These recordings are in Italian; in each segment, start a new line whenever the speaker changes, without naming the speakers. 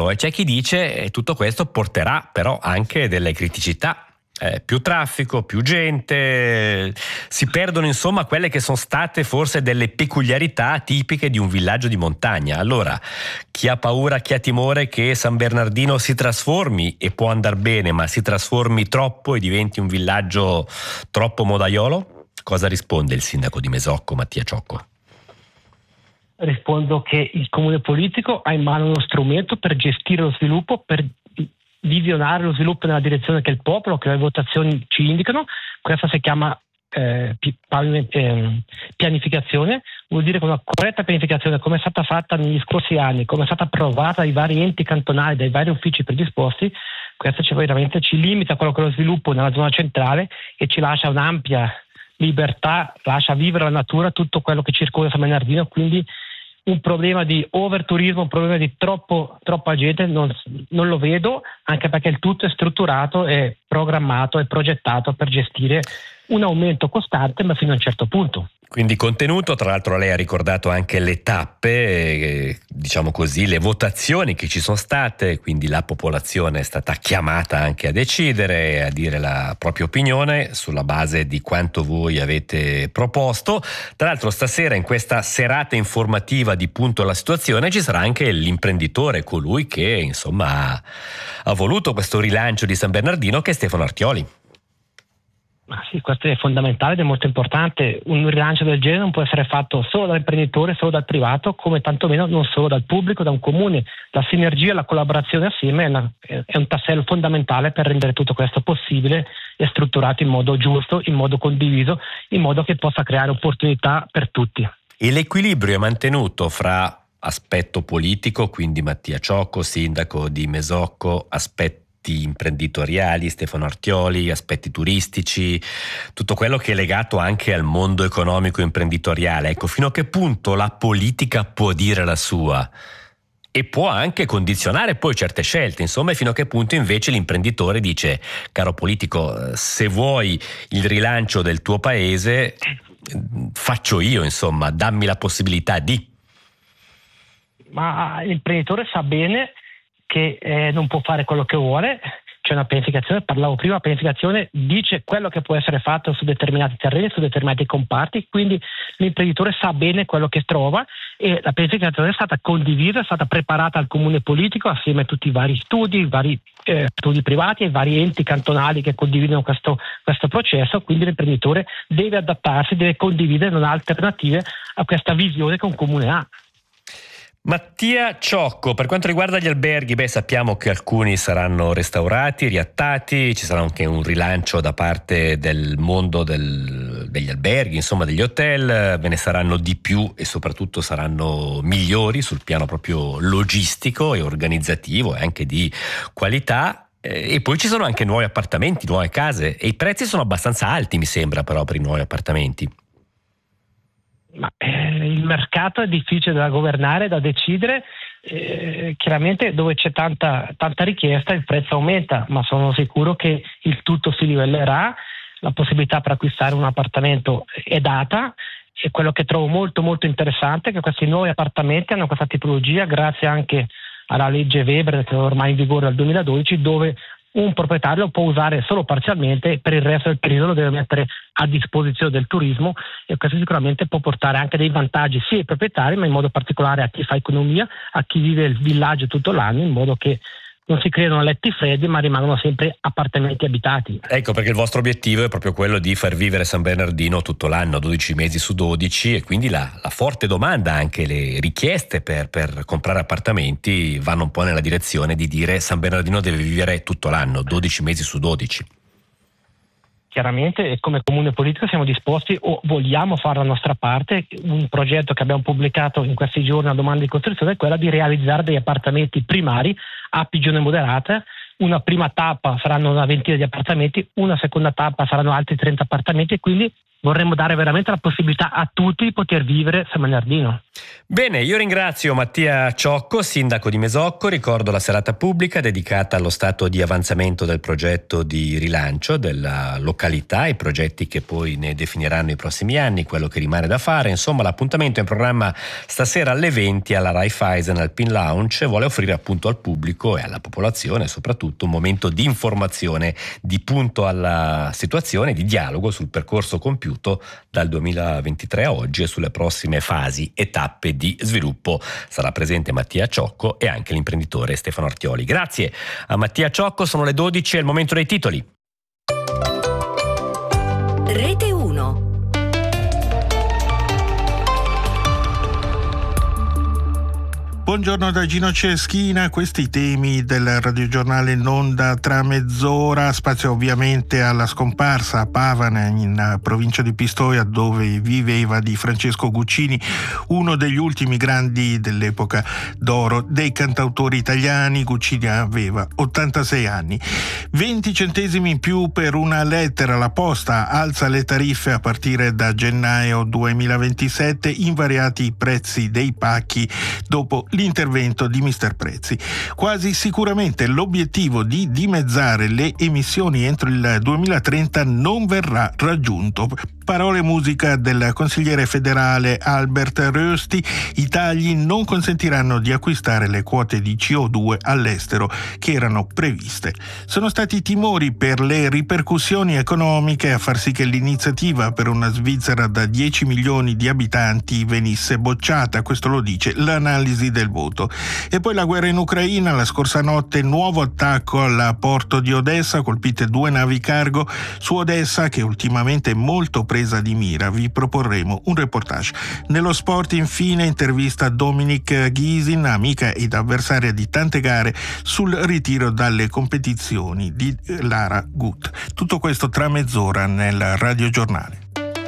vero, e c'è chi dice tutto questo porterà però anche delle criticità. Più traffico, più gente, si perdono insomma quelle che sono state forse delle peculiarità tipiche di un villaggio di montagna. Allora, chi ha paura, chi ha timore che San Bernardino si trasformi, e può andar bene, ma si trasformi troppo e diventi un villaggio troppo modaiolo? Cosa risponde il sindaco di Mesocco, Mattia Ciocco?
Rispondo che il comune politico ha in mano uno strumento per gestire lo sviluppo, per visionare lo sviluppo nella direzione che il popolo, che le votazioni ci indicano. Questa si chiama pianificazione, vuol dire che una corretta pianificazione, come è stata fatta negli scorsi anni, come è stata approvata dai vari enti cantonali, dai vari uffici predisposti, questo veramente ci limita quello che è lo sviluppo nella zona centrale e ci lascia un'ampia libertà, lascia vivere la natura, tutto quello che circonda San Bernardino. Quindi un problema di overturismo, un problema di troppa gente non lo vedo, anche perché il tutto è strutturato, è programmato, è progettato per gestire un aumento costante, ma fino a un certo punto.
Quindi contenuto, tra l'altro lei ha ricordato anche le tappe, diciamo così, le votazioni che ci sono state, quindi la popolazione è stata chiamata anche a decidere, a dire la propria opinione sulla base di quanto voi avete proposto. Tra l'altro stasera in questa serata informativa di Punto alla Situazione ci sarà anche l'imprenditore, colui che insomma ha voluto questo rilancio di San Bernardino, che è Stefano Artioli.
Ma sì, questo è fondamentale ed è molto importante. Un rilancio del genere non può essere fatto solo dall'imprenditore, solo dal privato, come tantomeno non solo dal pubblico, da un comune. La sinergia, la collaborazione assieme è un tassello fondamentale per rendere tutto questo possibile e strutturato in modo giusto, in modo condiviso, in modo che possa creare opportunità per tutti.
E l'equilibrio è mantenuto fra aspetto politico, quindi Mattia Ciocco, sindaco di Mesocco, aspetti imprenditoriali, Stefano Artioli, aspetti turistici, tutto quello che è legato anche al mondo economico e imprenditoriale. Ecco, fino a che punto la politica può dire la sua e può anche condizionare poi certe scelte, insomma, e fino a che punto invece l'imprenditore dice: caro politico, se vuoi il rilancio del tuo paese, faccio io, insomma, dammi la possibilità di.
Ma l'imprenditore sa bene che non può fare quello che vuole. C'è una pianificazione, parlavo prima, la pianificazione dice quello che può essere fatto su determinati terreni, su determinati comparti, quindi l'imprenditore sa bene quello che trova e la pianificazione è stata condivisa, è stata preparata al comune politico assieme a tutti i vari studi privati e vari enti cantonali che condividono questo processo. Quindi l'imprenditore deve adattarsi, deve condividere, non ha alternative a questa visione che un comune ha.
Mattia Ciocco, per quanto riguarda gli alberghi, sappiamo che alcuni saranno restaurati, riattati, ci sarà anche un rilancio da parte del mondo degli alberghi, insomma degli hotel, ve ne saranno di più e soprattutto saranno migliori sul piano proprio logistico e organizzativo e anche di qualità. E poi ci sono anche nuovi appartamenti, nuove case, e i prezzi sono abbastanza alti, mi sembra, però per i nuovi appartamenti.
Ma il mercato è difficile da governare, da decidere. Chiaramente dove c'è tanta richiesta il prezzo aumenta, ma sono sicuro che il tutto si livellerà. La possibilità per acquistare un appartamento è data, e quello che trovo molto molto interessante è che questi nuovi appartamenti hanno questa tipologia grazie anche alla legge Weber, che è ormai in vigore dal 2012, dove un proprietario può usare solo parzialmente e per il resto del periodo lo deve mettere a disposizione del turismo, e questo sicuramente può portare anche dei vantaggi sia ai proprietari, ma in modo particolare a chi fa economia, a chi vive il villaggio tutto l'anno, in modo che non si creano letti freddi ma rimangono sempre appartamenti abitati.
Ecco perché il vostro obiettivo è proprio quello di far vivere San Bernardino tutto l'anno, 12 mesi su 12, e quindi la forte domanda, anche le richieste per comprare appartamenti vanno un po' nella direzione di dire San Bernardino deve vivere tutto l'anno, 12 mesi su 12.
Chiaramente come comune politico siamo disposti o vogliamo fare la nostra parte. Un progetto che abbiamo pubblicato in questi giorni a domanda di costruzione è quella di realizzare degli appartamenti primari a pigione moderata. Una prima tappa saranno una ventina di appartamenti, una seconda tappa saranno altri 30 appartamenti, e quindi vorremmo dare veramente la possibilità a tutti di poter vivere San Bernardino.
Bene, io ringrazio Mattia Ciocco, sindaco di Mesocco. Ricordo la serata pubblica dedicata allo stato di avanzamento del progetto di rilancio della località, i progetti che poi ne definiranno i prossimi anni, quello che rimane da fare. Insomma, l'appuntamento è in programma stasera alle 20 alla Raiffeisen Alpine Lounge. Vuole offrire appunto al pubblico e alla popolazione soprattutto un momento di informazione, di punto alla situazione, di dialogo sul percorso compiuto dal 2023 a oggi e sulle prossime fasi e tappe di sviluppo. Sarà presente Mattia Ciocco e anche l'imprenditore Stefano Artioli. Grazie a Mattia Ciocco, sono le 12, è il momento dei titoli.
Rete 1.
Buongiorno da Gino Ceschina, questi i temi del radiogiornale in onda tra mezz'ora. Spazio ovviamente alla scomparsa a Pavana, in provincia di Pistoia, dove viveva, di Francesco Guccini, uno degli ultimi grandi dell'epoca d'oro dei cantautori italiani. Guccini aveva 86 anni. 20 centesimi in più per una lettera. La Posta alza le tariffe a partire da gennaio 2027, invariati i prezzi dei pacchi dopo l'intervento di Mister Prezzi. Quasi sicuramente l'obiettivo di dimezzare le emissioni entro il 2030 non verrà raggiunto. Parole e musica del consigliere federale Albert Rösti. I tagli non consentiranno di acquistare le quote di CO2 all'estero che erano previste. Sono stati timori per le ripercussioni economiche a far sì che l'iniziativa per una Svizzera da 10 milioni di abitanti venisse bocciata. Questo lo dice l'analisi del voto. E poi la guerra in Ucraina. La scorsa notte nuovo attacco al porto di Odessa, colpite 2 navi cargo su Odessa, che ultimamente è molto presa di mira. Vi proporremo un reportage. Nello sport infine intervista Dominic Ghisin, amica ed avversaria di tante gare, sul ritiro dalle competizioni di Lara Gut. Tutto questo tra mezz'ora nel radiogiornale.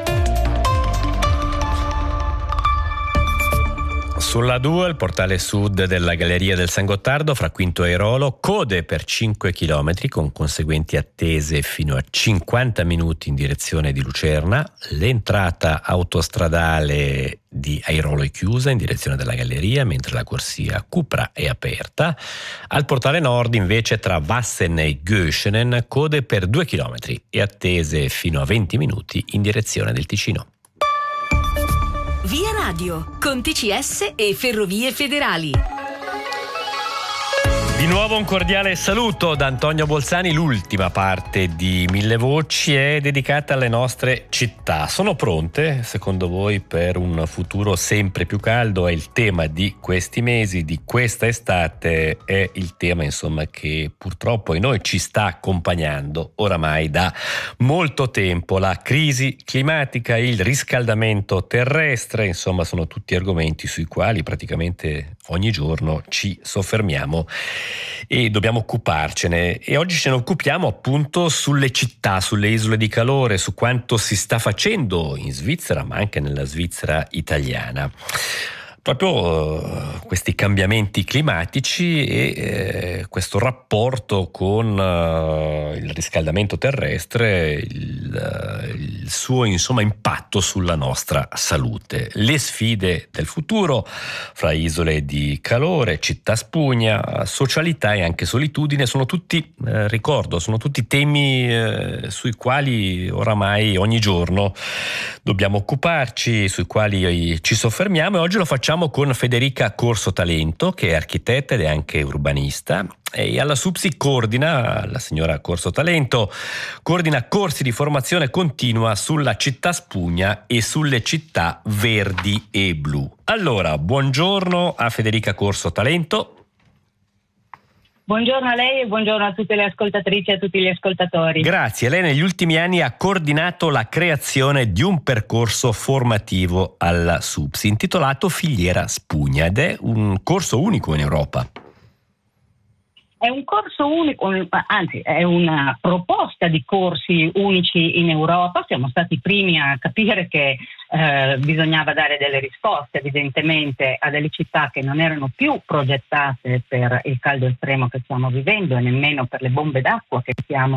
Sulla 2, il portale sud della Galleria del San Gottardo, fra Quinto e Airolo, code per 5 chilometri con conseguenti attese fino a 50 minuti in direzione di Lucerna. L'entrata autostradale di Airolo è chiusa in direzione della Galleria, mentre la corsia Cupra è aperta. Al portale nord invece tra Vassen e Göschenen code per 2 chilometri e attese fino a 20 minuti in direzione del Ticino.
Via Radio, con TCS e Ferrovie Federali.
Di nuovo un cordiale saluto da Antonio Bolzani. L'ultima parte di Mille Voci è dedicata alle nostre città. Sono pronte, secondo voi, per un futuro sempre più caldo? È il tema di questi mesi, di questa estate, è il tema insomma che purtroppo in noi ci sta accompagnando oramai da molto tempo. La crisi climatica, il riscaldamento terrestre, insomma sono tutti argomenti sui quali praticamente ogni giorno ci soffermiamo e dobbiamo occuparcene, e oggi ce ne occupiamo appunto sulle città, sulle isole di calore, su quanto si sta facendo in Svizzera ma anche nella Svizzera italiana. Proprio questi cambiamenti climatici e questo rapporto con il riscaldamento terrestre, il suo insomma impatto sulla nostra salute. Le sfide del futuro fra isole di calore, città spugna, socialità e anche solitudine sono tutti, sono tutti temi sui quali oramai ogni giorno dobbiamo occuparci, sui quali ci soffermiamo, e oggi lo facciamo con Federica Corso Talento, che è architetta ed è anche urbanista, e alla SUPSI la signora Corso Talento coordina corsi di formazione continua sulla città spugna e sulle città verdi e blu. Allora, buongiorno a Federica Corso Talento.
Buongiorno a lei e buongiorno a tutte le ascoltatrici e a tutti gli ascoltatori.
Grazie. Lei negli ultimi anni ha coordinato la creazione di un percorso formativo alla SUPSI intitolato Filiera Spugna, ed è un corso unico in Europa.
È un corso unico, anzi è una proposta di corsi unici in Europa. Siamo stati i primi a capire che bisognava dare delle risposte evidentemente a delle città che non erano più progettate per il caldo estremo che stiamo vivendo e nemmeno per le bombe d'acqua che stiamo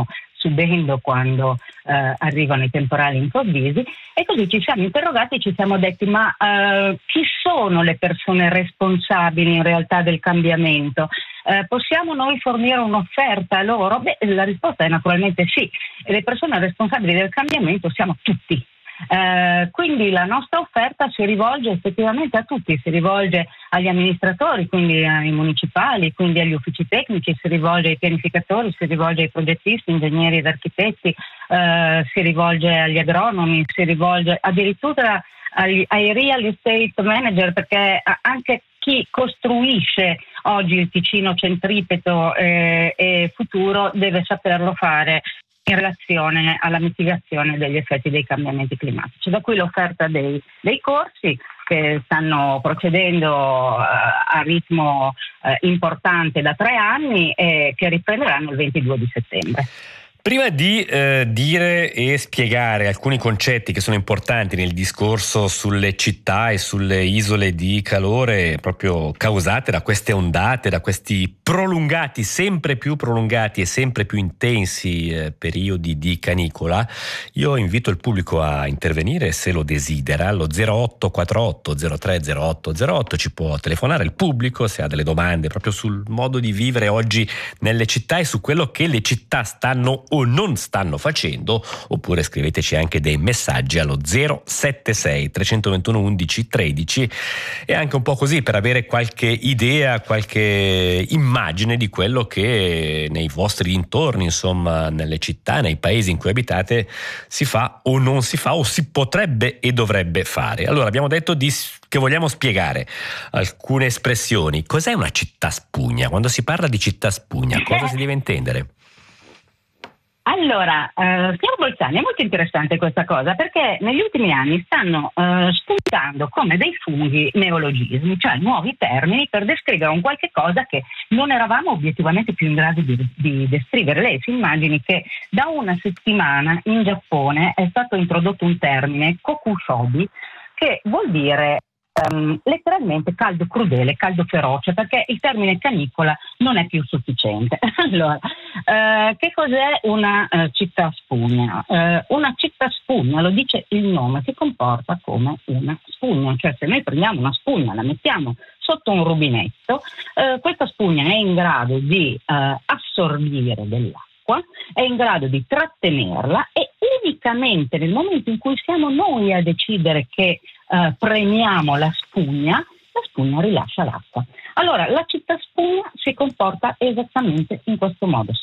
subendo quando arrivano i temporali improvvisi, e così ci siamo interrogati e ci siamo detti: ma chi sono le persone responsabili in realtà del cambiamento? Possiamo noi fornire un'offerta a loro? Beh, la risposta è naturalmente sì. Le persone responsabili del cambiamento siamo tutti. Quindi la nostra offerta si rivolge effettivamente a tutti, si rivolge agli amministratori, quindi ai municipali, quindi agli uffici tecnici, si rivolge ai pianificatori, si rivolge ai progettisti, ingegneri ed architetti, si rivolge agli agronomi, si rivolge addirittura ai real estate manager, perché anche chi costruisce oggi il Ticino centripeto e futuro deve saperlo fare in relazione alla mitigazione degli effetti dei cambiamenti climatici. Da qui l'offerta dei corsi che stanno procedendo a ritmo importante da 3 anni e che riprenderanno il 22 di settembre.
Prima di dire e spiegare alcuni concetti che sono importanti nel discorso sulle città e sulle isole di calore proprio causate da queste ondate, da questi prolungati, sempre più prolungati e sempre più intensi periodi di canicola, io invito il pubblico a intervenire se lo desidera. Allo 0848 030808 ci può telefonare il pubblico se ha delle domande proprio sul modo di vivere oggi nelle città e su quello che le città stanno o non stanno facendo, oppure scriveteci anche dei messaggi allo 076 321 11 13 e anche un po' così per avere qualche idea, qualche immagine di quello che nei vostri dintorni, insomma nelle città, nei paesi in cui abitate si fa o non si fa o si potrebbe e dovrebbe fare. Allora abbiamo detto che vogliamo spiegare alcune espressioni. Cos'è una città spugna? Quando si parla di città spugna, cosa si deve intendere?
Allora, signor Bolzani, è molto interessante questa cosa, perché negli ultimi anni stanno spuntando come dei funghi neologismi, cioè nuovi termini per descrivere un qualche cosa che non eravamo obiettivamente più in grado di descrivere. Lei si immagini che da una settimana in Giappone è stato introdotto un termine, kokushobi, che vuol dire letteralmente caldo crudele, caldo feroce, perché il termine canicola non è più sufficiente. Allora, che cos'è una città spugna? Una città spugna, lo dice il nome, si comporta come una spugna, cioè se noi prendiamo una spugna, la mettiamo sotto un rubinetto, questa spugna è in grado di assorbire dell'acqua, è in grado di trattenerla e unicamente nel momento in cui siamo noi a decidere che premiamo la spugna rilascia l'acqua. Allora, la città spugna si comporta esattamente in questo modo,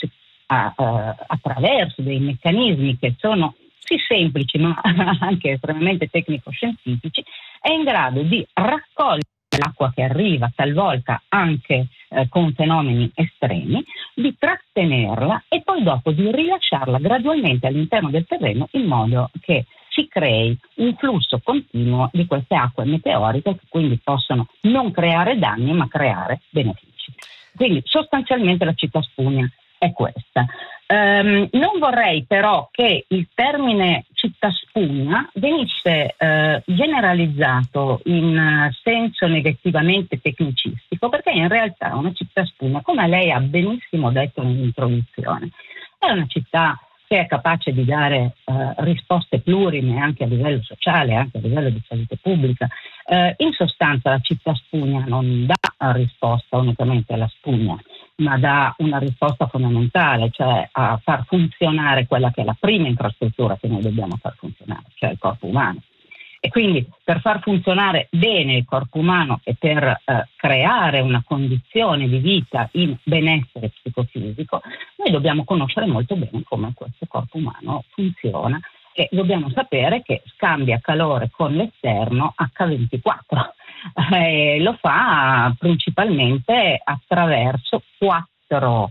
attraverso dei meccanismi che sono sì semplici ma anche estremamente tecnico-scientifici, è in grado di raccogliere l'acqua che arriva, talvolta anche con fenomeni estremi, di trattenerla e poi dopo di rilasciarla gradualmente all'interno del terreno in modo che si crei un flusso continuo di queste acque meteoriche che quindi possono non creare danni ma creare benefici. Quindi sostanzialmente la città spugna è questa. Non vorrei però che il termine città spugna venisse generalizzato in senso negativamente tecnicistico, perché in realtà una città spugna, come lei ha benissimo detto nell'introduzione, è una città che è capace di dare risposte plurime anche a livello sociale, anche a livello di salute pubblica. In sostanza la città spugna non dà risposta unicamente alla spugna, ma dà una risposta fondamentale, cioè a far funzionare quella che è la prima infrastruttura che noi dobbiamo far funzionare, cioè il corpo umano. E quindi per far funzionare bene il corpo umano e per creare una condizione di vita in benessere psicofisico, noi dobbiamo conoscere molto bene come questo corpo umano funziona e dobbiamo sapere che scambia calore con l'esterno H24. Lo fa principalmente attraverso quattro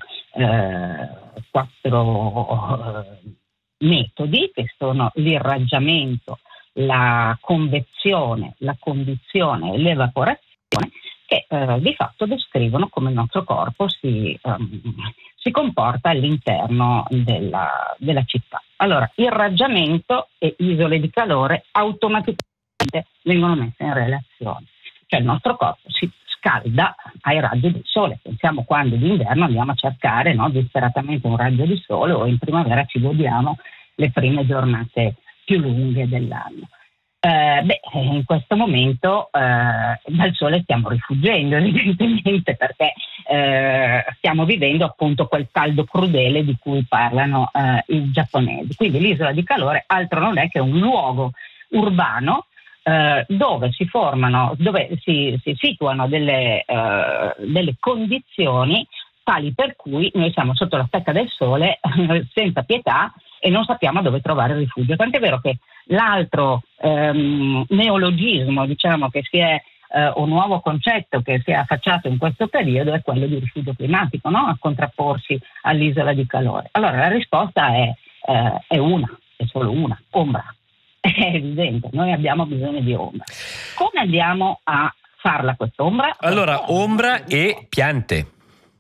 metodi che sono l'irraggiamento, la convezione, la condizione e l'evaporazione, che di fatto descrivono come il nostro corpo si comporta all'interno della città. Allora, irraggiamento e isole di calore automaticamente vengono messe in relazione, cioè il nostro corpo si scalda ai raggi del sole. Pensiamo quando d'inverno andiamo a cercare, no, disperatamente un raggio di sole, o in primavera ci godiamo le prime giornate più lunghe dell'anno. In questo momento dal sole stiamo rifuggendo evidentemente, perché stiamo vivendo appunto quel caldo crudele di cui parlano i giapponesi. Quindi l'isola di calore altro non è che un luogo urbano dove si formano, dove si situano delle condizioni tali per cui noi siamo sotto la stecca del sole senza pietà e non sappiamo dove trovare rifugio. Tant'è vero che l'altro neologismo, diciamo, che si è un nuovo concetto che si è affacciato in questo periodo è quello di rifugio climatico, no? A contrapporsi all'isola di calore. Allora la risposta è solo una: ombra. È evidente, noi abbiamo bisogno di ombra. Come andiamo a farla quest'ombra?
Allora, ombra e piante.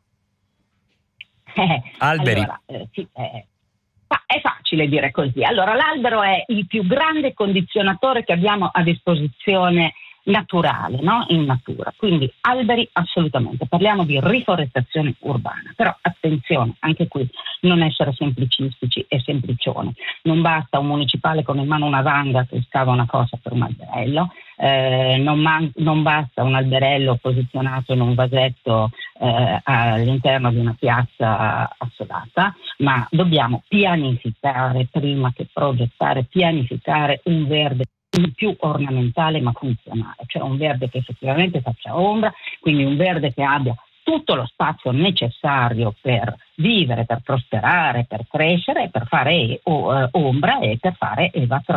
Alberi.
Allora, sì, è facile dire così. Allora, l'albero è il più grande condizionatore che abbiamo a disposizione naturale, no? In natura. Quindi alberi assolutamente. Parliamo di riforestazione urbana. Però attenzione, anche qui, non essere semplicistici e semplicioni. Non basta un municipale con in mano una vanga che scava una fossa per un alberello, non basta un alberello posizionato in un vasetto all'interno di una piazza assolata, ma dobbiamo pianificare prima che progettare, pianificare un verde più ornamentale ma funzionale, cioè un verde che effettivamente faccia ombra, quindi un verde che abbia tutto lo spazio necessario per vivere, per prosperare, per crescere, per fare ombra e per fare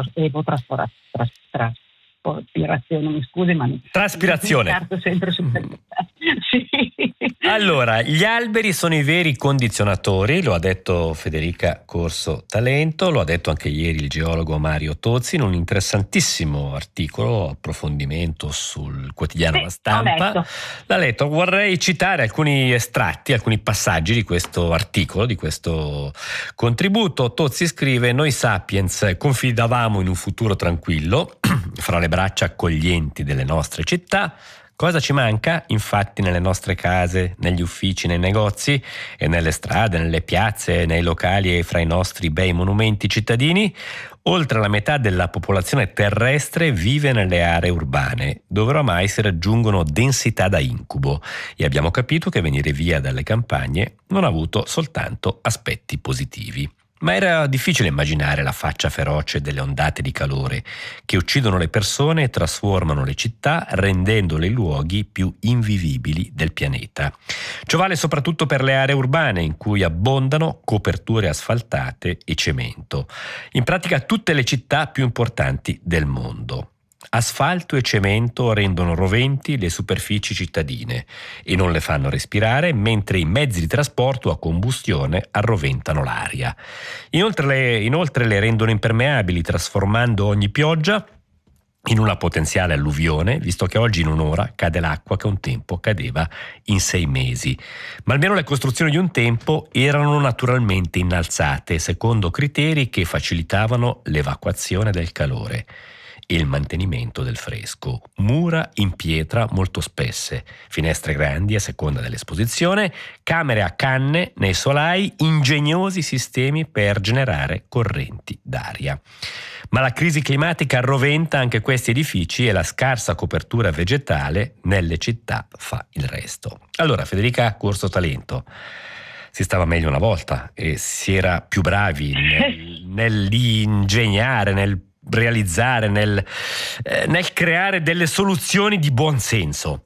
traspirazione.
Sempre su sì.
Allora, gli alberi sono i veri condizionatori, lo ha detto Federica Corso Talento, lo ha detto anche ieri il geologo Mario Tozzi in un interessantissimo articolo, approfondimento sul quotidiano La Stampa. L'ha letto. Vorrei citare alcuni estratti, alcuni passaggi di questo articolo, di questo contributo. Tozzi scrive: noi sapiens confidavamo in un futuro tranquillo fra le braccia accoglienti delle nostre città. Cosa ci manca? Infatti nelle nostre case, negli uffici, nei negozi e nelle strade, nelle piazze, nei locali e fra i nostri bei monumenti cittadini, oltre la metà della popolazione terrestre vive nelle aree urbane, dove oramai si raggiungono densità da incubo, e abbiamo capito che venire via dalle campagne non ha avuto soltanto aspetti positivi. Ma era difficile immaginare la faccia feroce delle ondate di calore che uccidono le persone e trasformano le città, rendendole i luoghi più invivibili del pianeta. Ciò vale soprattutto per le aree urbane, in cui abbondano coperture asfaltate e cemento. In pratica tutte le città più importanti del mondo. Asfalto e cemento rendono roventi le superfici cittadine e non le fanno respirare, mentre i mezzi di trasporto a combustione arroventano l'aria. Inoltre le rendono impermeabili, trasformando ogni pioggia in una potenziale alluvione, visto che oggi in un'ora cade l'acqua che un tempo cadeva in 6 mesi. Ma almeno le costruzioni di un tempo erano naturalmente innalzate, secondo criteri che facilitavano l'evacuazione del calore e il mantenimento del fresco. Mura in pietra molto spesse, finestre grandi a seconda dell'esposizione, camere a canne nei solai, ingegnosi sistemi per generare correnti d'aria. Ma la crisi climatica arroventa anche questi edifici e la scarsa copertura vegetale nelle città fa il resto. Allora, Federica Corso Talento, si stava meglio una volta e si era più bravi nell'ingegnare, nel realizzare, nel creare delle soluzioni di buon senso.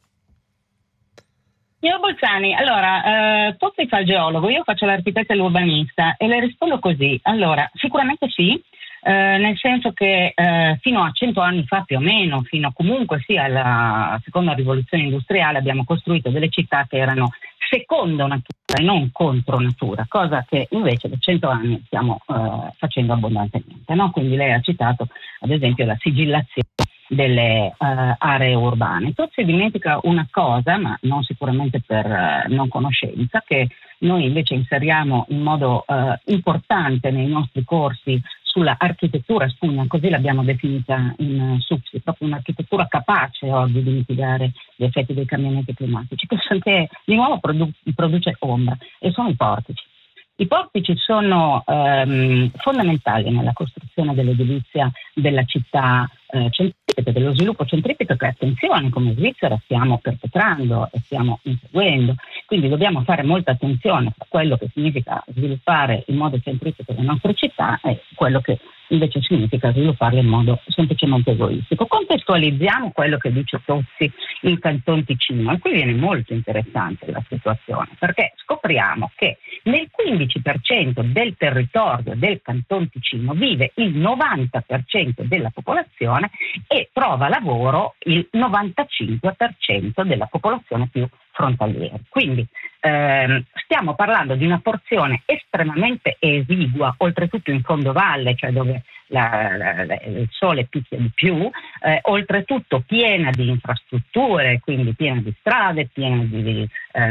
Signor Bolzani, allora, Tozzi fa il geologo, io faccio l'architetto e l'urbanista e le rispondo così. Allora, sicuramente sì, nel senso che fino a 100 anni fa più o meno, fino comunque sì alla seconda rivoluzione industriale, abbiamo costruito delle città che erano secondo natura e non contro natura, cosa che invece da 100 anni stiamo facendo abbondantemente, no? Quindi lei ha citato ad esempio la sigillazione delle aree urbane. Tozzi dimentica una cosa, ma non sicuramente per non conoscenza, che noi invece inseriamo in modo importante nei nostri corsi sulla architettura spugna, così l'abbiamo definita in SUPSI, proprio un'architettura capace oggi di mitigare gli effetti dei cambiamenti climatici, che di nuovo produce ombra, e sono i portici. I portici sono fondamentali nella costruzione dell'edilizia della città centripeto, dello sviluppo centripeto che, attenzione, come Svizzera stiamo perpetrando e stiamo inseguendo. Quindi dobbiamo fare molta attenzione a quello che significa sviluppare in modo centripeto le nostre città e quello che invece significa svilupparle in modo semplicemente egoistico. Contestualizziamo quello che dice Tozzi in Canton Ticino, e qui viene molto interessante la situazione, perché scopriamo che nel 15% del territorio del Canton Ticino vive il 90% della popolazione e trova lavoro il 95% della popolazione più frontaliera. Quindi stiamo parlando di una porzione estremamente esigua, oltretutto in fondovalle, cioè dove il sole picchia di più, oltretutto piena di infrastrutture, quindi piena di strade, piena di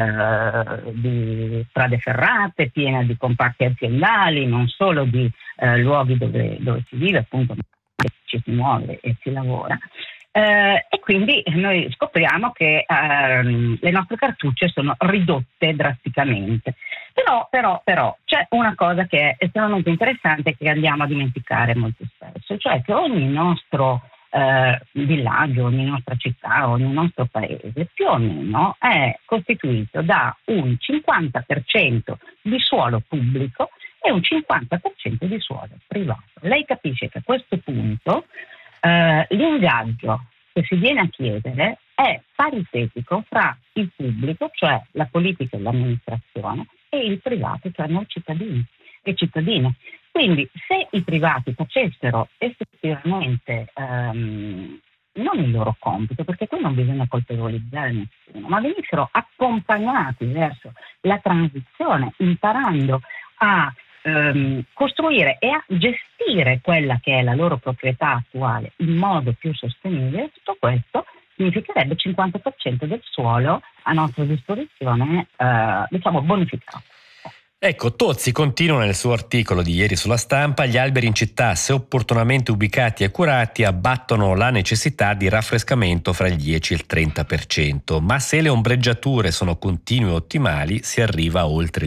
strade ferrate, piena di comparti aziendali, non solo di luoghi dove si vive, appunto, ci si muove e si lavora. E quindi noi scopriamo che le nostre cartucce sono ridotte drasticamente. Però c'è una cosa che è estremamente interessante e che andiamo a dimenticare molto spesso, cioè che ogni nostro villaggio, ogni nostra città, ogni nostro paese più o meno è costituito da un 50% di suolo pubblico e un 50% di suolo privato. Lei capisce che a questo punto l'ingaggio che si viene a chiedere è paritetico fra il pubblico, cioè la politica e l'amministrazione, e il privato, cioè noi cittadini e cittadine. Quindi se i privati facessero effettivamente non il loro compito, perché qui non bisogna colpevolizzare nessuno, ma venissero accompagnati verso la transizione, imparando a costruire e a gestire quella che è la loro proprietà attuale in modo più sostenibile, tutto questo significherebbe 50% del suolo a nostra disposizione, bonificato.
Ecco, Tozzi continua nel suo articolo di ieri sulla Stampa: gli alberi in città, se opportunamente ubicati e curati, abbattono la necessità di raffrescamento fra il 10 e il 30%, ma se le ombreggiature sono continue e ottimali si arriva a oltre il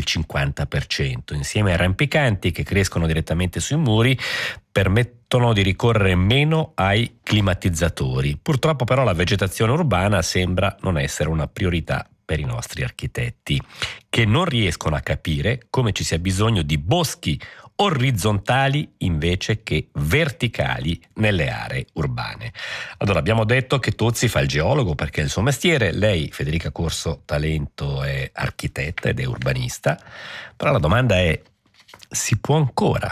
50%. Insieme ai rampicanti che crescono direttamente sui muri, permettono di ricorrere meno ai climatizzatori. Purtroppo però la vegetazione urbana sembra non essere una priorità per i nostri architetti, che non riescono a capire come ci sia bisogno di boschi orizzontali invece che verticali nelle aree urbane. Allora, abbiamo detto che Tozzi fa il geologo perché è il suo mestiere. Lei, Federica Corso Talento, è architetta ed è urbanista, però la domanda è: si può ancora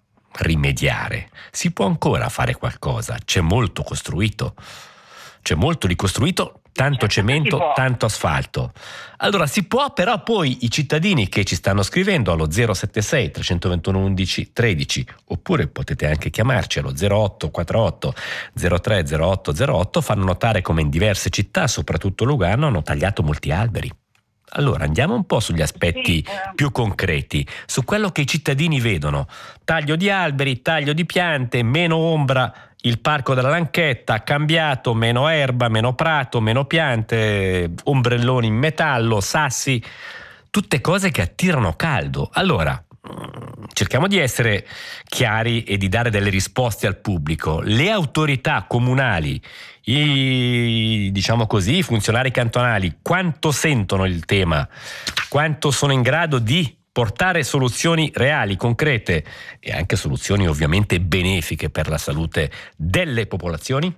rimediare? Si può ancora fare qualcosa? C'è molto costruito, c'è molto ricostruito, tanto cemento, tanto asfalto. Allora si può, però poi i cittadini che ci stanno scrivendo allo 076 321 11 13, oppure potete anche chiamarci allo 0848 03 0808, fanno notare come in diverse città, soprattutto Lugano, hanno tagliato molti alberi. Allora andiamo un po' sugli aspetti più concreti, su quello che i cittadini vedono: taglio di alberi, taglio di piante, meno ombra. Il parco della Lanchetta ha cambiato, meno erba, meno prato, meno piante, ombrelloni in metallo, sassi, tutte cose che attirano caldo. Allora, cerchiamo di essere chiari e di dare delle risposte al pubblico. Le autorità comunali, i funzionari cantonali, quanto sentono il tema? Quanto sono in grado di portare soluzioni reali, concrete e anche soluzioni ovviamente benefiche per la salute delle popolazioni?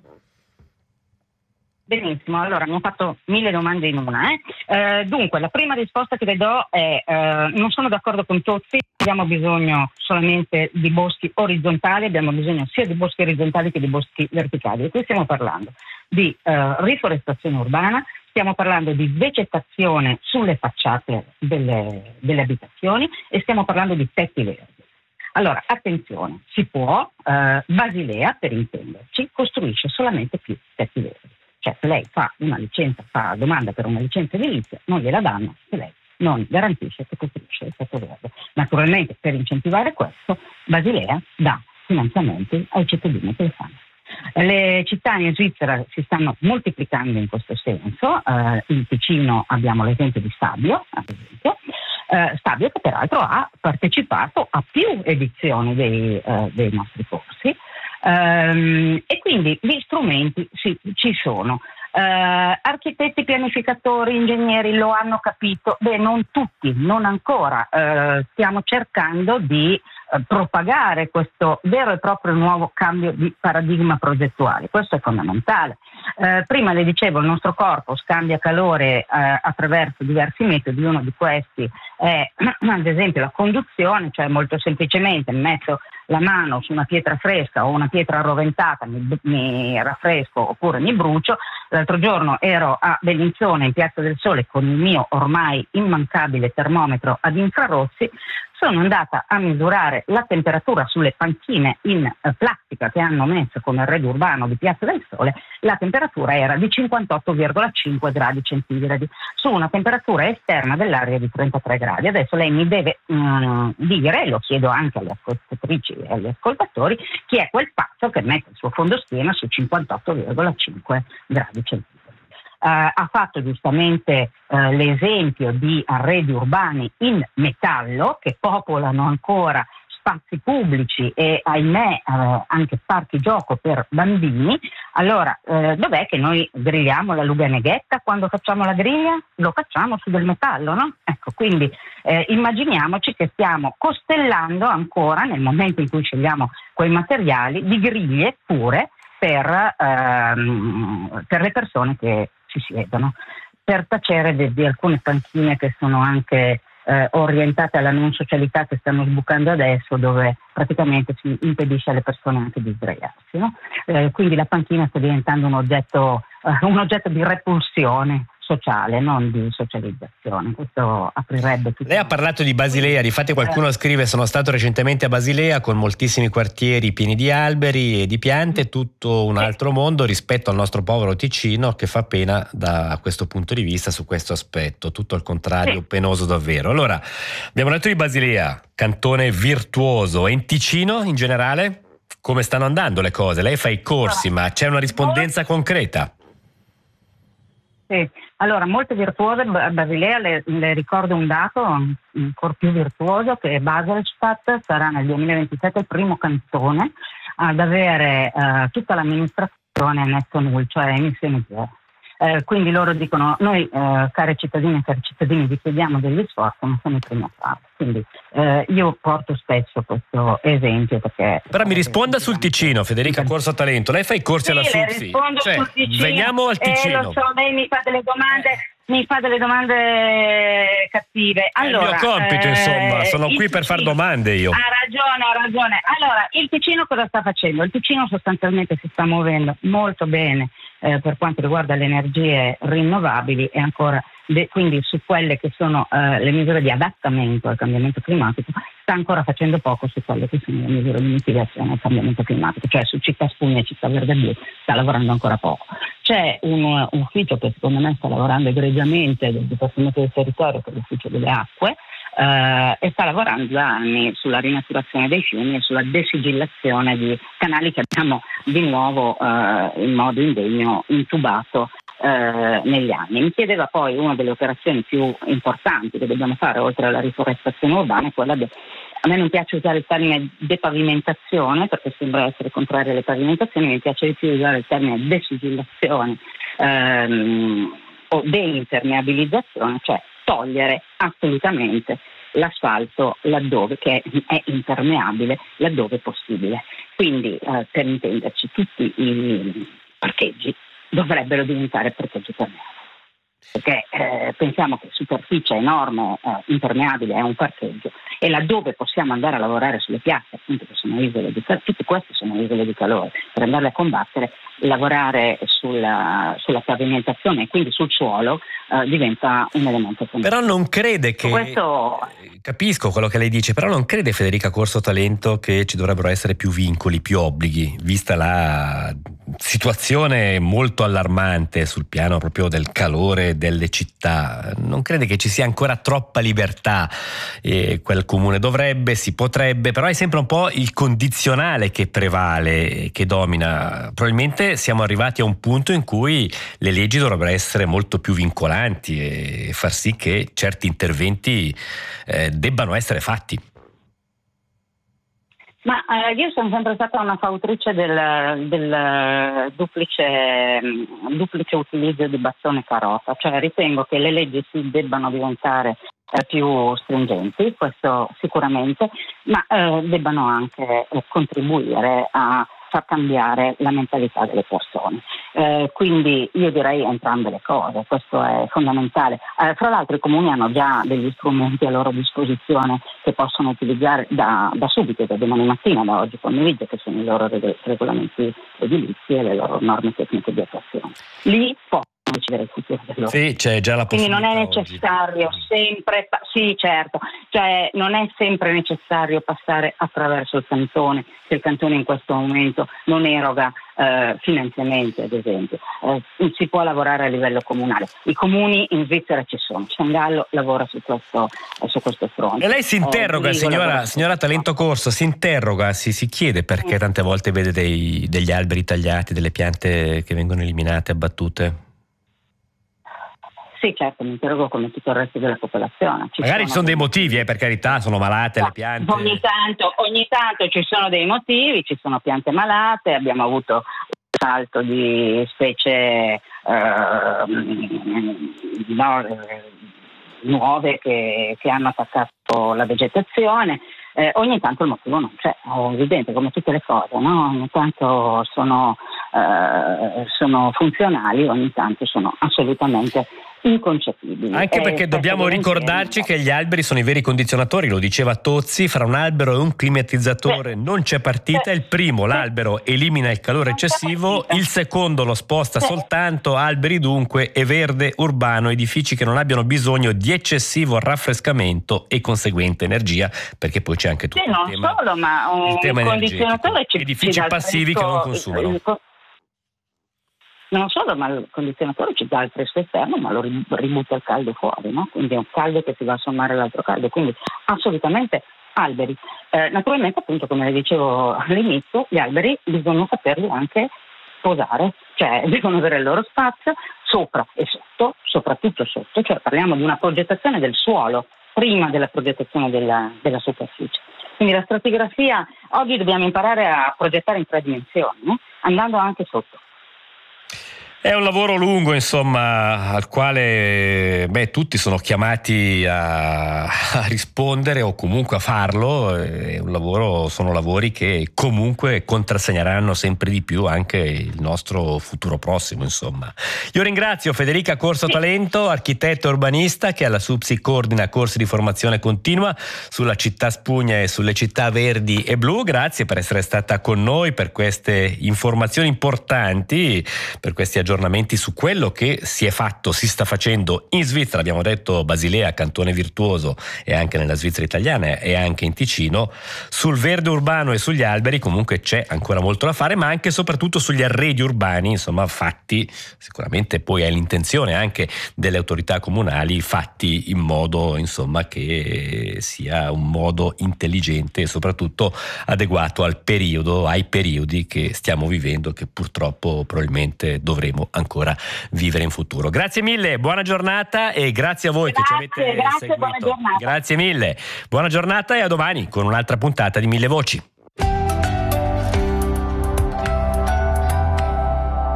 Benissimo, allora mi ho fatto 1000 domande in una. Dunque, la prima risposta che le do è non sono d'accordo con Tozzi, abbiamo bisogno solamente di boschi orizzontali, abbiamo bisogno sia di boschi orizzontali che di boschi verticali. E qui stiamo parlando di riforestazione urbana, stiamo parlando di vegetazione sulle facciate delle abitazioni e stiamo parlando di tetti verdi. Allora, attenzione, si può, Basilea, per intenderci, costruisce solamente più tetti verdi. Cioè, se lei fa domanda per una licenza edilizia, non gliela danno se lei non garantisce che costruisce il tetto verde. Naturalmente, per incentivare questo, Basilea dà finanziamenti ai cittadini che li fanno. Le città in Svizzera si stanno moltiplicando in questo senso. In Ticino abbiamo l'esempio di Stabio, ad esempio. Stabio che peraltro ha partecipato a più edizioni dei nostri corsi, e quindi gli strumenti ci sono. Architetti, pianificatori, ingegneri lo hanno capito? Beh, non tutti, non ancora. Stiamo cercando di propagare questo vero e proprio nuovo cambio di paradigma progettuale. Questo è fondamentale. Prima le dicevo, il nostro corpo scambia calore attraverso diversi metodi. Uno di questi è ad esempio la conduzione, cioè molto semplicemente metto la mano su una pietra fresca o una pietra arroventata, mi raffresco oppure mi brucio. L'altro giorno ero a Bellinzona in Piazza del Sole con il mio ormai immancabile termometro ad infrarossi. Sono andata a misurare la temperatura sulle panchine in plastica che hanno messo come arredo urbano di Piazza del Sole. La temperatura era di 58,5 gradi centigradi su una temperatura esterna dell'aria di 33 gradi. Adesso lei mi deve dire, lo chiedo anche alle ascoltatrici e agli ascoltatori, chi è quel pazzo che mette il suo fondoschiena su 58,5 gradi centigradi. Ha fatto giustamente l'esempio di arredi urbani in metallo che popolano ancora spazi pubblici e ahimè anche parchi gioco per bambini. Allora dov'è che noi grigliamo la luganeghetta quando facciamo la griglia? Lo facciamo su del metallo, no? Ecco, quindi immaginiamoci che stiamo costellando ancora, nel momento in cui scegliamo quei materiali, di griglie pure per le persone che ci siedono, per tacere di alcune panchine che sono anche orientate alla non socialità, che stanno sbucando adesso, dove praticamente si impedisce alle persone anche di sdraiarsi, no? Quindi la panchina sta diventando un oggetto di repulsione sociale, non di socializzazione. Questo aprirebbe tutto.
Lei ha parlato di Basilea, difatti qualcuno scrive: sono stato recentemente a Basilea con moltissimi quartieri pieni di alberi e di piante, tutto un altro mondo rispetto al nostro povero Ticino, che fa pena da questo punto di vista, su questo aspetto, tutto al contrario, penoso davvero. Allora, abbiamo detto di Basilea, cantone virtuoso, e in Ticino in generale come stanno andando le cose? Lei fa i corsi, ma c'è una rispondenza concreta?
Sì, allora molto virtuose. Basilea, le ricordo un dato ancora più virtuoso, che Baselstadt sarà nel 2027 il primo cantone ad avere tutta l'amministrazione netto null, cioè emissioni zero. Quindi loro dicono: noi care cittadine e cari cittadini vi chiediamo degli sforzi, ma siamo i primi a farlo. Quindi io porto spesso questo esempio, perché
però mi risponda sul Ticino, Federica Corso Talento. Lei fa i corsi alla SUPSI, cioè,
sul Ticino.
Veniamo al Ticino.
Lo so, lei mi fa delle domande cattive. Allora,
è il mio compito, insomma, sono qui per far domande io.
Ha ragione. Allora, il Ticino cosa sta facendo? Il Ticino sostanzialmente si sta muovendo molto bene per quanto riguarda le energie rinnovabili, e ancora quindi su quelle che sono le misure di adattamento al cambiamento climatico sta ancora facendo poco su quelle che sono le misure di mitigazione al cambiamento climatico, cioè su Città Spugna e Città Verde Blu sta lavorando ancora poco. C'è un ufficio che secondo me sta lavorando egregiamente del Dipartimento del Territorio, che è l'ufficio delle acque, e sta lavorando da anni sulla rinaturazione dei fiumi e sulla desigillazione di canali che abbiamo di nuovo in modo indegno intubato negli anni. Mi chiedeva poi, una delle operazioni più importanti che dobbiamo fare oltre alla riforestazione urbana è quella a me non piace usare il termine depavimentazione, perché sembra essere contrario alle pavimentazioni, mi piace di più usare il termine desigillazione o deimpermeabilizzazione, cioè togliere assolutamente l'asfalto laddove che è impermeabile, laddove possibile. Quindi per intenderci, tutti i parcheggi dovrebbero diventare parcheggi permeabili, perché pensiamo che superficie enorme impermeabile è un parcheggio, e laddove possiamo andare a lavorare sulle piazze, appunto, che sono isole di calore, tutte queste sono isole di calore, per andarle a combattere, lavorare sulla pavimentazione e quindi sul suolo diventa un elemento fondamentale.
Però non crede che... Capisco quello che lei dice, però non crede, Federica Corso Talento, che ci dovrebbero essere più vincoli, più obblighi, vista la situazione molto allarmante sul piano proprio del calore delle città? Non crede che ci sia ancora troppa libertà? Quel comune dovrebbe, si potrebbe, però è sempre un po' il condizionale che prevale, che domina. Probabilmente siamo arrivati a un punto in cui le leggi dovrebbero essere molto più vincolanti e far sì che certi interventi debbano essere fatti.
Ma io sono sempre stata una fautrice del duplice utilizzo di bastone e carota, cioè ritengo che le leggi si debbano diventare più stringenti, questo sicuramente, ma debbano anche contribuire a far cambiare la mentalità delle persone. Quindi io direi entrambe le cose, questo è fondamentale. Fra l'altro i comuni hanno già degli strumenti a loro disposizione che possono utilizzare da subito, da domani mattina, da oggi pomeriggio, che sono i loro regolamenti edilizi e le loro norme tecniche di attuazione. Lì possono decidere il futuro del loro.
Sì, c'è già la possibilità.
Quindi non è necessario sempre, sì certo, cioè non è sempre necessario passare attraverso il cantone, se il cantone in questo momento non eroga finanziamenti, ad esempio. Si può lavorare a livello comunale. I comuni in Svizzera ci sono. San Gallo lavora su questo fronte.
E lei si interroga, signora Talento Corso, si interroga, si chiede perché tante volte vede degli alberi tagliati, delle piante che vengono eliminate, abbattute?
Sì, certo, mi interrogo come tutto il resto della popolazione.
Magari ci sono dei motivi, per carità, sono malate le piante.
Ogni tanto ci sono dei motivi, ci sono piante malate, abbiamo avuto un salto di specie nuove che hanno attaccato la vegetazione. Ogni tanto il motivo non c'è, è evidente, come tutte le cose, no? Ogni tanto sono funzionali, ogni tanto sono assolutamente inconcepibili.
Anche perché dobbiamo ricordarci che gli alberi sono i veri condizionatori, lo diceva Tozzi, fra un albero e un climatizzatore non c'è partita. Il primo, l'albero, elimina il calore eccessivo, il secondo lo sposta soltanto, alberi dunque e verde urbano, edifici che non abbiano bisogno di eccessivo raffrescamento e conseguente energia, perché poi c'è anche tutto il tema
condizionatore,
edifici passivi che non consumano.
Non solo, ma il condizionatore ci dà il fresco esterno, ma lo ributta il caldo fuori, no? Quindi è un caldo che si va a sommare all'altro caldo, quindi assolutamente alberi. Naturalmente, appunto, come le dicevo all'inizio, gli alberi bisogna saperli anche posare, cioè devono avere il loro spazio sopra e sotto, soprattutto sotto, cioè parliamo di una progettazione del suolo prima della progettazione della superficie. Quindi la stratigrafia, oggi dobbiamo imparare a progettare in 3 dimensioni, no? Andando anche sotto.
È un lavoro lungo, insomma, al quale tutti sono chiamati a rispondere o comunque a farlo. Sono lavori che comunque contrassegneranno sempre di più anche il nostro futuro prossimo, insomma. Io ringrazio Federica Corso Talento, architetto e urbanista, che alla SUPSI coordina corsi di formazione continua sulla città spugna e sulle città verdi e blu. Grazie per essere stata con noi, per queste informazioni importanti, per questi aggiornamenti su quello che si è fatto, si sta facendo in Svizzera. Abbiamo detto Basilea, cantone virtuoso, e anche nella Svizzera italiana e anche in Ticino. Sul verde urbano e sugli alberi comunque c'è ancora molto da fare, ma anche e soprattutto sugli arredi urbani, insomma, fatti sicuramente, poi è l'intenzione anche delle autorità comunali, fatti in modo, insomma, che sia un modo intelligente e soprattutto adeguato ai periodi che stiamo vivendo, che purtroppo probabilmente dovremo ancora vivere in futuro. Grazie mille, buona giornata, e grazie a voi che ci avete seguito.
Buona giornata.
Grazie mille, buona giornata, e a domani con un'altra puntata di Mille Voci.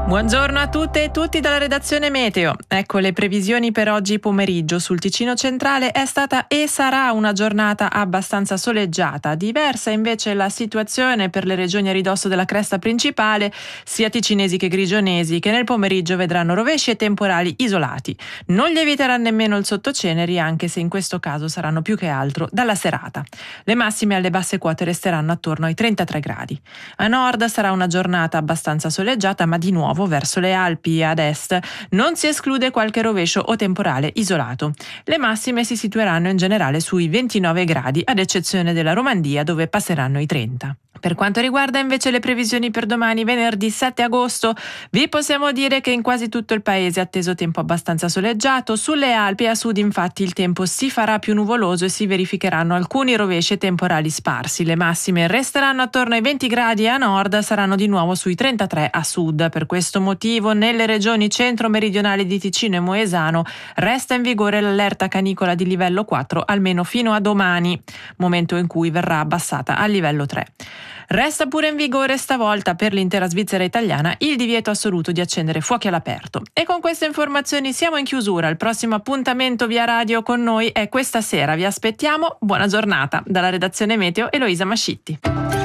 Buongiorno a tutte e tutti dalla redazione Meteo. Ecco le previsioni per oggi pomeriggio. Sul Ticino centrale è stata e sarà una giornata abbastanza soleggiata. Diversa invece la situazione per le regioni a ridosso della cresta principale, sia ticinesi che grigionesi, che nel pomeriggio vedranno rovesci e temporali isolati. Non lieviterà nemmeno il sottoceneri, anche se in questo caso saranno più che altro dalla serata. Le massime alle basse quote resteranno attorno ai 33 gradi. A nord sarà una giornata abbastanza soleggiata, ma di nuovo verso le Alpi e ad est non si esclude qualche rovescio o temporale isolato. Le massime si situeranno in generale sui 29 gradi, ad eccezione della Romandia, dove passeranno i 30. Per quanto riguarda invece le previsioni per domani, venerdì 7 agosto, vi possiamo dire che in quasi tutto il paese è atteso tempo abbastanza soleggiato. Sulle Alpi e a sud infatti il tempo si farà più nuvoloso e si verificheranno alcuni rovesci e temporali sparsi. Le massime resteranno attorno ai 20 gradi e a nord saranno di nuovo sui 33 a sud. Per questo motivo nelle regioni centro-meridionali di Ticino e Moesano resta in vigore l'allerta canicola di livello 4 almeno fino a domani, momento in cui verrà abbassata al livello 3. Resta pure in vigore stavolta per l'intera Svizzera italiana il divieto assoluto di accendere fuochi all'aperto. E con queste informazioni siamo in chiusura. Il prossimo appuntamento via radio con noi è questa sera. Vi aspettiamo. Buona giornata. Dalla redazione Meteo, Eloisa Mascitti.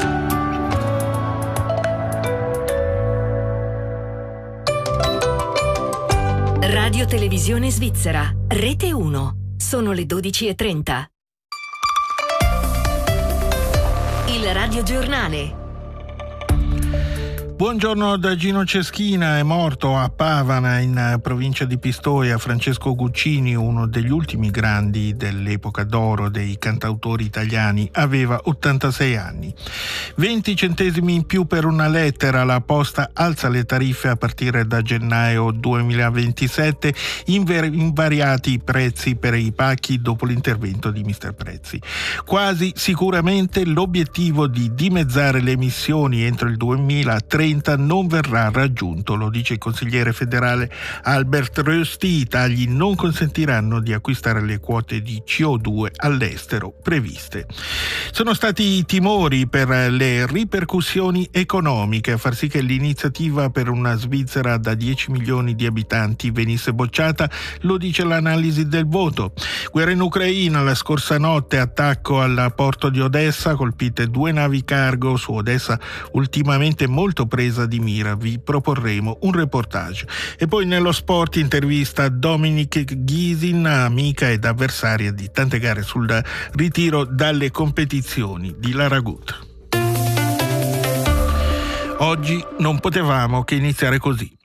Radio Televisione Svizzera, Rete 1. Sono le 12:30. Il radiogiornale.
Buongiorno da Gino Ceschina. È morto a Pavana, in provincia di Pistoia, Francesco Guccini, uno degli ultimi grandi dell'epoca d'oro dei cantautori italiani. Aveva 86 anni. 20 centesimi in più per una lettera. La Posta alza le tariffe a partire da gennaio 2027, invariati i prezzi per i pacchi dopo l'intervento di Mister Prezzi. Quasi sicuramente l'obiettivo di dimezzare le emissioni entro il 2030 non verrà raggiunto, lo dice il consigliere federale Albert Rösti. I tagli non consentiranno di acquistare le quote di CO2 all'estero previste. Sono stati i timori per le ripercussioni economiche a far sì che l'iniziativa per una Svizzera da 10 milioni di abitanti venisse bocciata, lo dice l'analisi del voto. Guerra in Ucraina, la scorsa notte attacco al porto di Odessa, colpite 2 navi cargo su Odessa, ultimamente molto presa di mira. Vi proporremo un reportage. E poi nello sport intervista Dominic Ghisin, amica ed avversaria di tante gare sul ritiro dalle competizioni di Laragut. Oggi non potevamo che iniziare così.